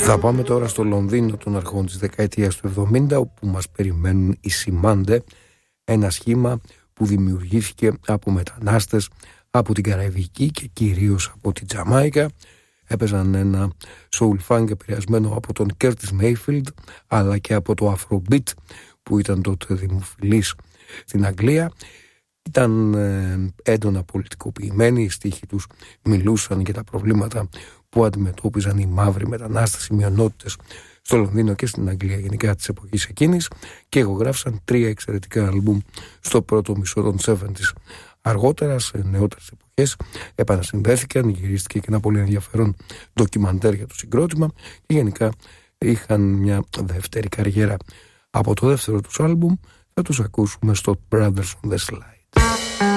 Θα πάμε τώρα στο Λονδίνο των αρχών της δεκαετίας του 70, όπου μας περιμένουν οι Σιμάντε, ένα σχήμα που δημιουργήθηκε από μετανάστες από την Καραϊβική και κυρίως από την Τζαμάικα. Έπαιζαν ένα soul funk επηρεασμένο από τον Curtis Mayfield, αλλά και από το Afrobeat που ήταν τότε δημοφιλής στην Αγγλία. Ήταν έντονα πολιτικοποιημένοι, οι στίχοι τους μιλούσαν για τα προβλήματα που αντιμετώπιζαν οι μαύροι μετανάστες, οι μειονότητες στο Λονδίνο και στην Αγγλία γενικά της εποχής εκείνης, και εγγράφησαν 3 εξαιρετικά άλμπουμ στο πρώτο μισό των 70's. Αργότερα, σε νεότερες εποχές, επανασυνδέθηκαν, γυρίστηκε και ένα πολύ ενδιαφέρον ντοκιμαντέρ για το συγκρότημα και γενικά είχαν μια δεύτερη καριέρα. Από το δεύτερο τους άλμπουμ θα τους ακούσουμε στο Brothers on the Slide.